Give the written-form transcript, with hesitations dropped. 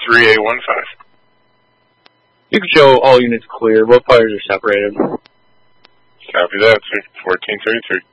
3815. You can show all units clear. Both fires are separated. Copy that, sir. 1433.